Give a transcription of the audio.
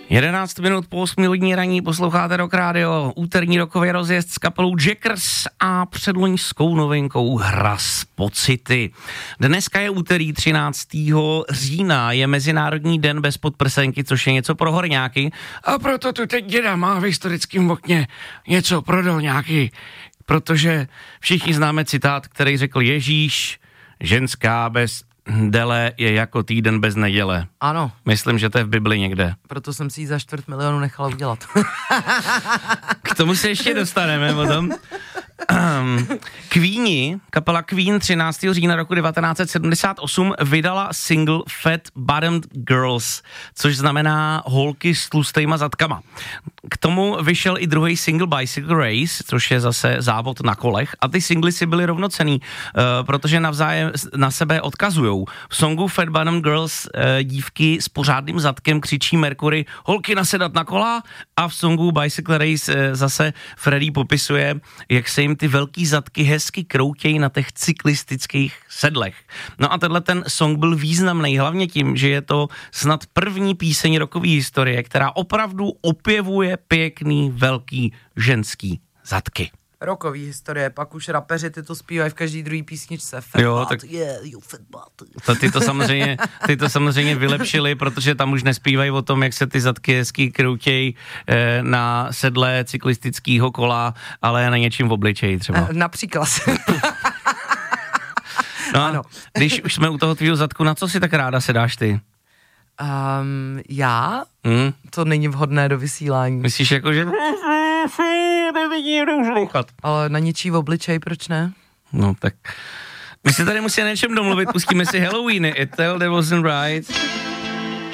11 minut po 8 hodině raní posloucháte Rock Radio, úterní rokový rozjezd s kapelou Jackers a předloňskou novinkou Hra s pocity. Dneska je úterý 13. října, je Mezinárodní den bez podprsenky, což je něco pro horňáky. A proto tu teď děda má v historickém okně něco pro dolňáky, protože všichni známe citát, který řekl Ježíš, ženská bez dele je jako týden bez neděle. Ano. Myslím, že to je v Bibli někde. Proto jsem si ji za 250 000 nechala udělat. K tomu se ještě dostaneme potom. Queeni, kapela Queen 13. října roku 1978 vydala single Fat Bottomed Girls, což znamená holky s tlustejma zadkama. K tomu vyšel i druhý single Bicycle Race, což je zase závod na kolech, a ty singly si byly rovnocenný, protože navzájem na sebe odkazujou. V songu Fat Bottomed Girls dívky s pořádným zadkem křičí Mercury holky nasedat na kola, a v songu Bicycle Race zase Freddie popisuje, jak se jim ty velký zadky hezky kroutějí na těch cyklistických sedlech. No a tenhle ten song byl významný hlavně tím, že je to snad první píseň rockové historie, která opravdu opěvuje pěkný velký ženský zadky. Rokový historie, pak už rapeři ty to zpívají v každý druhý písničce. Jo, tak ty to samozřejmě vylepšili, protože tam už nespívají o tom, jak se ty zadky hezky kroutějí na sedle cyklistického kola, ale na něčím v obličeji třeba. Například. No, ano. Když už jsme u toho tvýho zadku, na co si tak ráda sedáš ty? Já? To není vhodné do vysílání. Myslíš jako, že... Ale na něčí v obličej, proč ne? No tak... My si tady musíme něčem domluvit, pustíme si Halloweeny, It Tell That Wasn't Right.